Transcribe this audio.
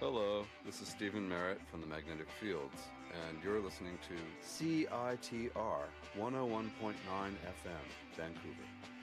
Hello, this is Stephen Merritt from the Magnetic Fields, and you're listening to CITR 101.9 FM, Vancouver.